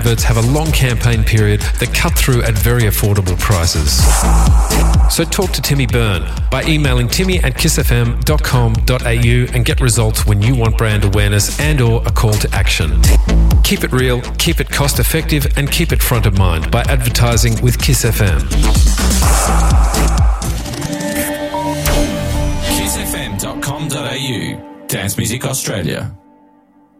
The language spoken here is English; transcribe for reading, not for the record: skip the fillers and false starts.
adverts have a long campaign period that cut through at very affordable prices. So talk to Timmy Byrne by emailing timmy@kissfm.com.au and get results when you want brand awareness and/or a call to action. Keep it real, keep it cost effective, and keep it front of mind by advertising with Kiss FM. kissfm.com.au Dance Music Australia.